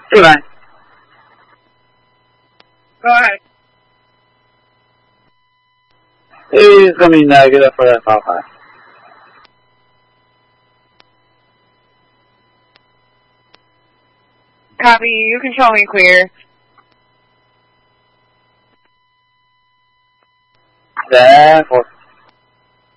Goodbye. Go ahead. He's going to be negative for that top high. Copy. You can show me clear. There, 4.